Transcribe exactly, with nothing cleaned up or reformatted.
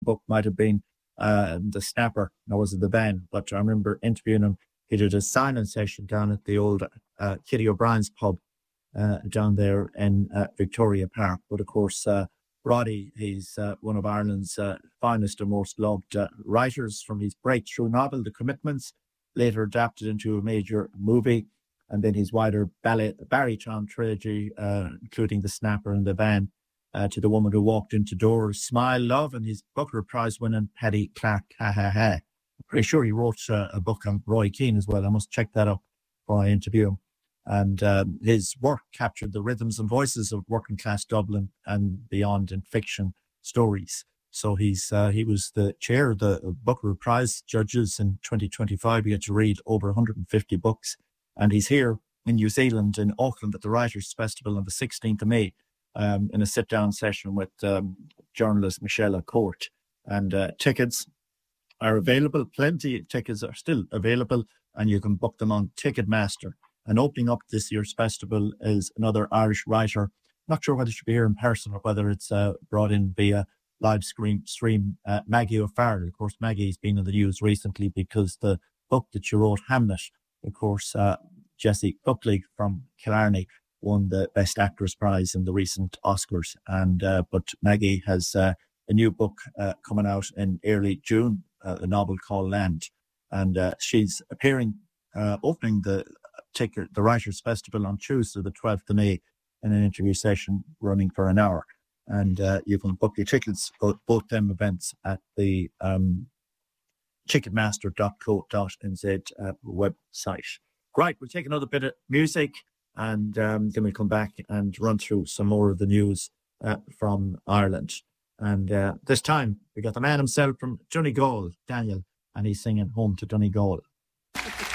book might have been uh, The Snapper, or was it The Van? But I remember interviewing him. He did a signing session down at the old uh, Kitty O'Brien's pub uh, down there in uh, Victoria Park. But of course, uh, Roddy, he's uh, one of Ireland's uh, finest and most loved uh, writers, from his breakthrough novel, The Commitments, later adapted into a major movie, and then his wider ballet, baritone trilogy, uh, including The Snapper and The Van, uh, to The Woman Who Walked Into Doors, Smile, Love, and his Booker Prize-winning Paddy Clark, Ha Ha Ha. I'm pretty sure he wrote uh, a book on Roy Keane as well. I must check that up before I interview him. And um, his work captured the rhythms and voices of working class Dublin and beyond in fiction stories. So he's uh, he was the chair of the Booker Prize judges in twenty twenty-five. He had to read over one hundred fifty books. And he's here in New Zealand, in Auckland, at the Writers' Festival on the sixteenth of May, um, in a sit-down session with um, journalist Michelle Court. And uh, tickets are available. Plenty of tickets are still available, and you can book them on Ticketmaster. And opening up this year's festival is another Irish writer. Not sure whether it should be here in person or whether it's uh, brought in via live stream, stream uh, Maggie O'Farrell. Of course, Maggie's been in the news recently because the book that she wrote, Hamnet, of course, uh, Jessie Buckley from Killarney won the Best Actress Prize in the recent Oscars. And uh, But Maggie has uh, a new book uh, coming out in early June, uh, a novel called Land. And uh, she's appearing, uh, opening the ticket, the Writers' Festival on Tuesday, the twelfth of May, in an interview session running for an hour. And uh, you can book your tickets, both, both them events, at the um, ticketmaster dot co dot n z uh, website. Right, we'll take another bit of music, and um, then we'll come back and run through some more of the news uh, from Ireland. And uh, this time, we got the man himself from Donegal, Daniel, and he's singing Home to Donegal.